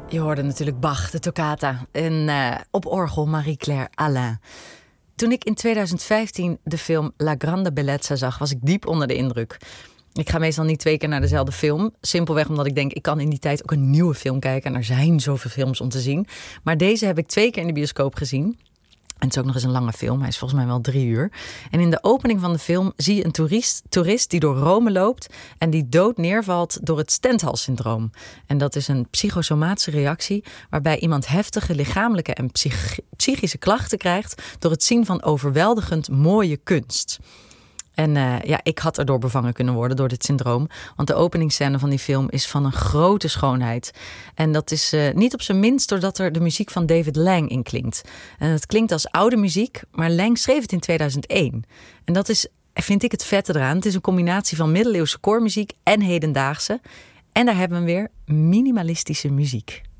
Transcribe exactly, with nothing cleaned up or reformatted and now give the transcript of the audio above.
Je hoorde natuurlijk Bach, de toccata. En uh, op orgel Marie-Claire Alain. Toen ik in twintig vijftien de film La Grande Bellezza zag, was ik diep onder de indruk. Ik ga meestal niet twee keer naar dezelfde film. Simpelweg omdat ik denk, ik kan in die tijd ook een nieuwe film kijken. En er zijn zoveel films om te zien. Maar deze heb ik twee keer in de bioscoop gezien. En het is ook nog eens een lange film. Hij is volgens mij wel drie uur. En in de opening van de film zie je een toerist, toerist die door Rome loopt en die dood neervalt door het Stendhal-syndroom. En dat is een psychosomatische reactie waarbij iemand heftige lichamelijke en psych- psychische klachten krijgt door het zien van overweldigend mooie kunst. En uh, ja, ik had erdoor bevangen kunnen worden door dit syndroom. Want de openingsscène van die film is van een grote schoonheid. En dat is uh, niet op zijn minst doordat er de muziek van David Lang in klinkt. En het klinkt als oude muziek, maar Lang schreef het in tweeduizend één. En dat is, vind ik, het vette eraan. Het is een combinatie van middeleeuwse koormuziek en hedendaagse. En daar hebben we weer minimalistische muziek.